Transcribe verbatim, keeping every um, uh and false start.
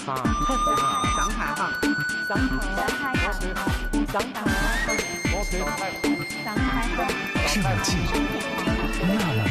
哈，上海话， 上海话，上海话，上海话，上海话， 世纪那么